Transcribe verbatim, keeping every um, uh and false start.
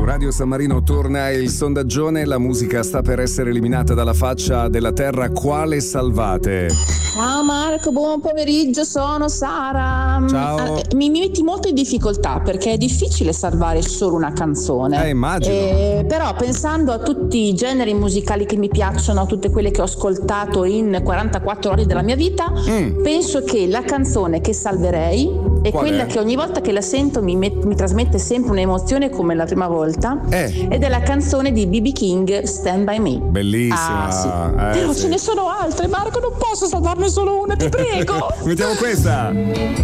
Radio San Marino torna il sondaggione, la musica sta per essere eliminata dalla faccia della terra, quale salvate? Ciao Marco, buon pomeriggio, sono Sara. Ciao. Ah, mi, mi metti molto in difficoltà perché è difficile salvare solo una canzone. Eh, immagino. Eh, però pensando a tutti i generi musicali che mi piacciono, a tutte quelle che ho ascoltato in quarantaquattro ore della mia vita, mm. penso che la canzone che salverei è Qual quella è? che ogni volta che la sento mi, met- mi trasmette sempre un'emozione come la prima volta, eh. ed è la canzone di B B King, Stand By Me. Bellissima. Ah, sì. eh, Però sì. ce ne sono altre, Marco, non posso salvarne solo una, ti prego. Mettiamo questa.